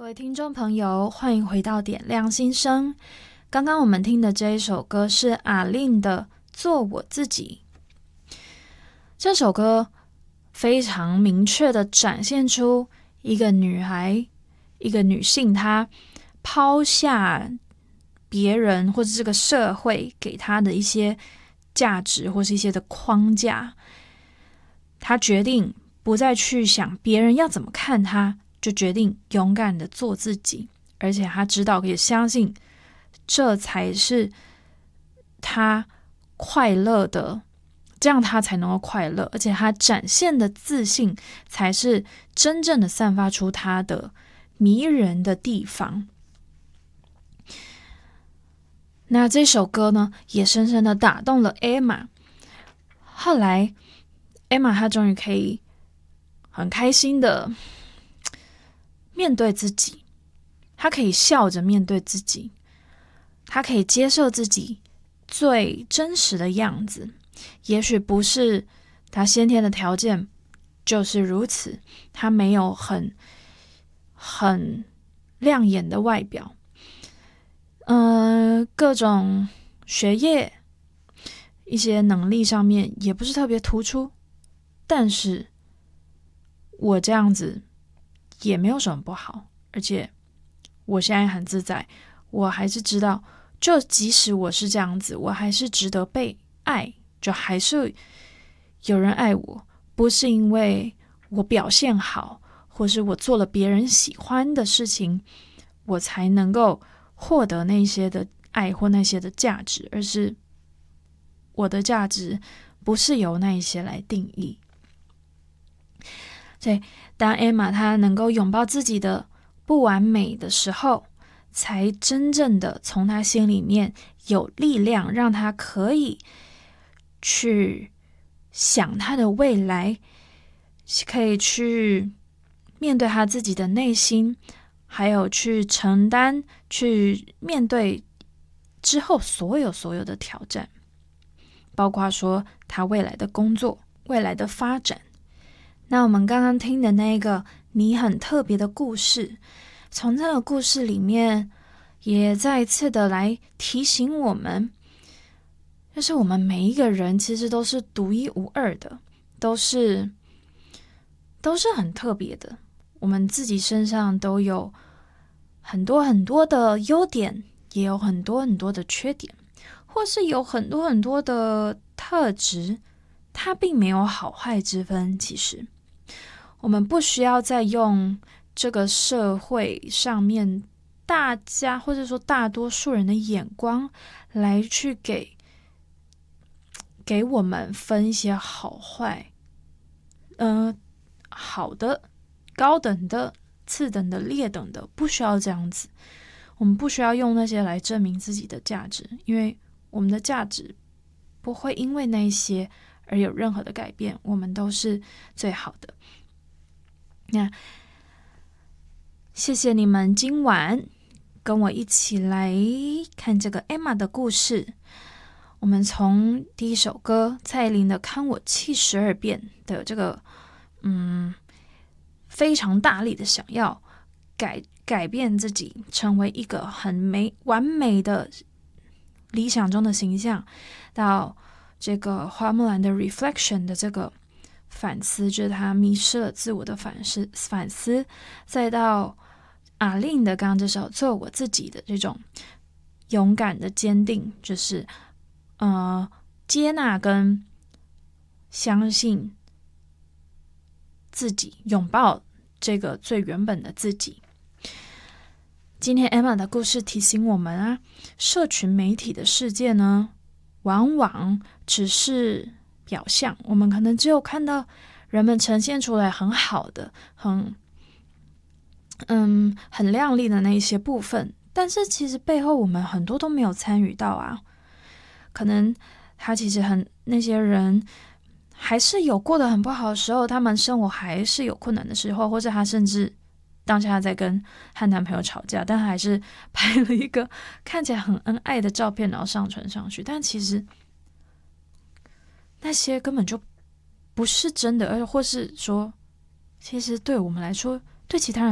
各位听众朋友，欢迎回到点亮心声。刚刚我们听的这一首歌是A-Lin的《做我自己》。这首歌非常明确的展现出一个女孩、一个女性，她抛下别人或者这个社会给她的一些价值或是一些的框架，她决定不再去想别人要怎么看她，就决定勇敢的做自己，而且他知道也相信这才是他快乐的，这样他才能够快乐，而且他展现的自信才是真正的散发出他的迷人的地方。那这首歌呢，也深深的打动了 Emma。 后来 Emma 她终于可以很开心的面对自己，他可以笑着面对自己，他可以接受自己最真实的样子。也许不是他先天的条件就是如此，他没有很亮眼的外表，各种学业一些能力上面也不是特别突出，但是我这样子也没有什么不好，而且我现在很自在，我还是知道，就即使我是这样子，我还是值得被爱，就还是有人爱我，不是因为我表现好，或是我做了别人喜欢的事情，我才能够获得那些的爱或那些的价值，而是我的价值不是由那一些来定义。所以当 Emma 她能够拥抱自己的不完美的时候，才真正的从她心里面有力量，让她可以去想她的未来，可以去面对她自己的内心，还有去承担，去面对之后所有的挑战，包括说她未来的工作、未来的发展。那我们刚刚听的那个你很特别的故事，从这个故事里面也再一次的来提醒我们，就是我们每一个人其实都是独一无二的，都是很特别的，我们自己身上都有很多很多的优点，也有很多很多的缺点，或是有很多很多的特质，它并没有好坏之分。其实我们不需要再用这个社会上面大家或者说大多数人的眼光来去给我们分一些好坏，好的、高等的、次等的、劣等的，不需要这样子。我们不需要用那些来证明自己的价值，因为我们的价值不会因为那些而有任何的改变，我们都是最好的。那谢谢你们今晚跟我一起来看这个 Emma 的故事。我们从第一首歌蔡依林的《看我72遍》的这个非常大力的想要改变自己，成为一个很完美的理想中的形象，到这个花木兰的 Reflection 的这个反思，就是他迷失了自我的反思，再到A-Lin的刚刚这首做我自己的这种勇敢的坚定，就是接纳跟相信自己，拥抱这个最原本的自己。今天 Emma 的故事提醒我们啊，社群媒体的世界呢，往往只是表象，我们可能只有看到人们呈现出来很好的、很亮丽的那一些部分，但是其实背后我们很多都没有参与到啊。可能他其实那些人还是有过得很不好的时候，他们生活还是有困难的时候，或者他甚至当下在和男朋友吵架，但他还是拍了一个看起来很恩爱的照片，然后上传上去。但其实那些根本就不是真的，或是说，其实对我们来说，对其他人